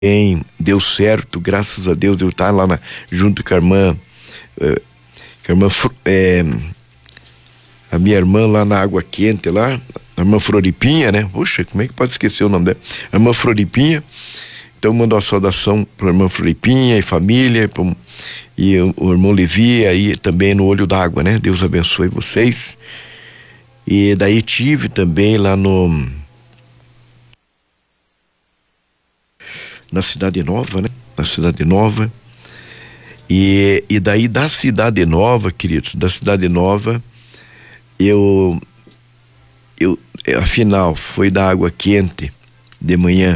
deu certo, graças a Deus. Eu estava lá junto com a irmã, a minha irmã lá na Água Quente, lá, a irmã Floripinha, né? Poxa, como é que pode esquecer o nome dela? A irmã Floripinha. Então, mando uma saudação para a irmã Floripinha e família, e o irmão Levi aí também no Olho d'Água, né? Deus abençoe vocês. E daí tive também lá na Cidade Nova, né? Na Cidade Nova. E daí da Cidade Nova, queridos, da Cidade Nova, afinal, foi da Água Quente de manhã.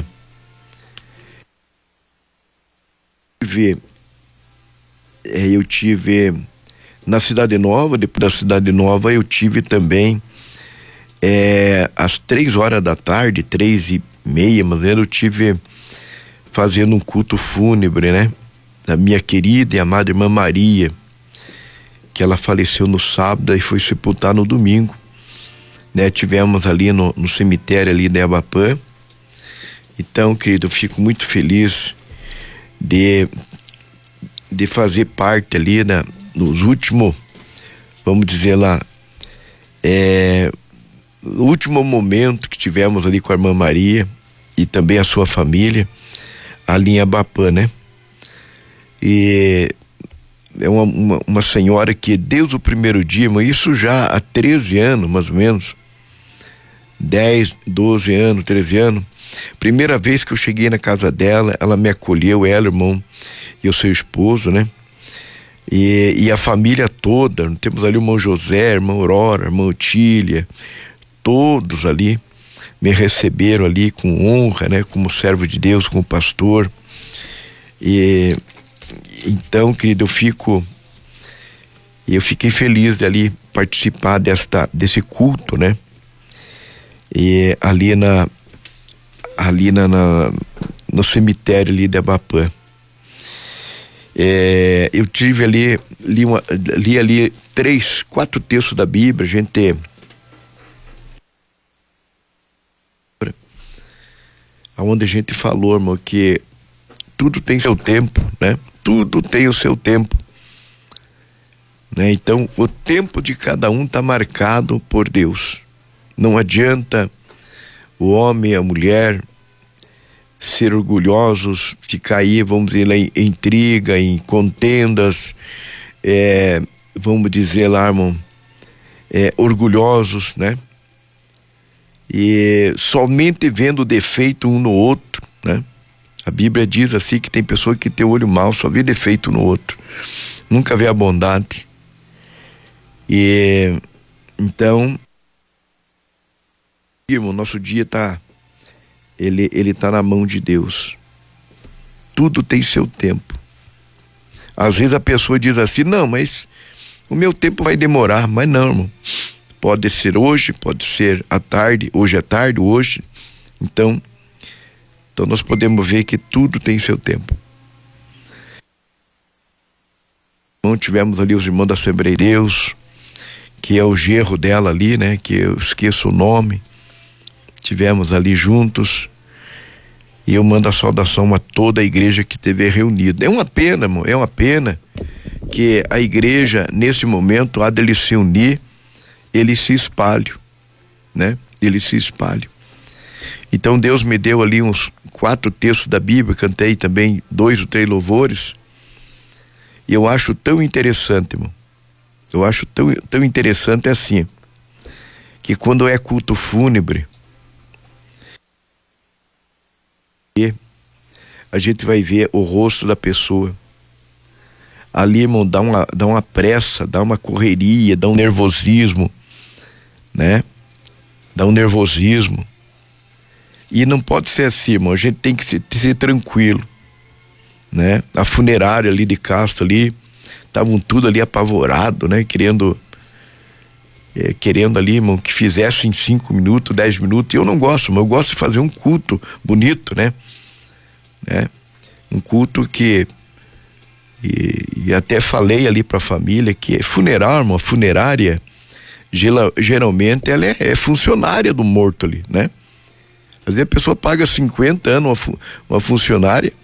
Eu tive na Cidade Nova, depois da Cidade Nova eu tive também às 3 horas da tarde, 3:30, mas eu tive fazendo um culto fúnebre, né? Da minha querida e amada irmã Maria, que ela faleceu no sábado e foi sepultada no domingo, né? Tivemos ali no cemitério ali da Abapã. Então, querido, eu fico muito feliz de fazer parte ali nos últimos, vamos dizer lá, no último momento que tivemos ali com a irmã Maria e também a sua família ali em Abapã, né? E é uma senhora que desde o primeiro dia, mas isso já há 13 anos, mais ou menos, 10, 12 anos, 13 anos, primeira vez que eu cheguei na casa dela, ela me acolheu, ela, irmão, e o seu esposo, né? E a família toda, temos ali o irmão José, irmã Aurora, irmã Otília, todos ali me receberam ali com honra, né? Como servo de Deus, como pastor. E então, querido, eu fiquei feliz de ali participar desse culto, né? E ali no cemitério ali de Abapã. Eu tive li ali 3, 4 textos da Bíblia, onde a gente falou, irmão, que tudo tem seu tempo, né? Tudo tem o seu tempo, né? Então, o tempo de cada um tá marcado por Deus. Não adianta o homem e a mulher ser orgulhosos, ficar aí, vamos dizer lá, em intriga, em contendas, vamos dizer lá, irmão, orgulhosos, né? E somente vendo defeito um no outro, né? A Bíblia diz assim que tem pessoa que tem olho mau, só vê defeito no outro, nunca vê a bondade. E então, irmão, nosso dia ele tá na mão de Deus. Tudo tem seu tempo. Às vezes a pessoa diz assim: não, mas o meu tempo vai demorar. Mas não, irmão, pode ser hoje, pode ser à tarde, hoje é tarde, hoje. Então nós podemos ver que tudo tem seu tempo. Então, tivemos ali os irmãos da Assembleia de Deus, que é o genro dela ali, né? Que eu esqueço o nome. Tivemos ali juntos, e eu mando a saudação a toda a igreja que esteve reunida. É uma pena, irmão, é uma pena que a igreja, nesse momento, há dele se unir, ele se espalhe, né? Ele se espalhe. Então Deus me deu ali uns 4 textos da Bíblia, cantei também 2 ou 3 louvores, e eu acho tão interessante, irmão, eu acho tão interessante assim, que quando é culto fúnebre, a gente vai ver o rosto da pessoa ali, irmão, dá uma pressa, dá uma correria, dá um nervosismo, né? Dá um nervosismo. E não pode ser assim, irmão, a gente tem que ser tranquilo, né? A funerária ali de Castro ali, estavam tudo ali apavorado, né? Querendo ali, irmão, que fizesse em 5 minutos, 10 minutos. E eu não gosto, mas eu gosto de fazer um culto bonito, né? Um culto que e até falei ali pra família que funerária, geralmente ela é funcionária do morto ali, né? Às vezes a pessoa paga 50 anos uma funcionária